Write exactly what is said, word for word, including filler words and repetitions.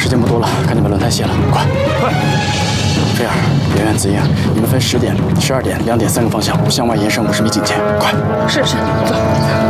时间不多了，赶紧把轮胎卸了，快快！菲儿、圆圆、子英，你们分十点、十二点、两点三个方向向外延伸五十米警戒，快！ 是是，走。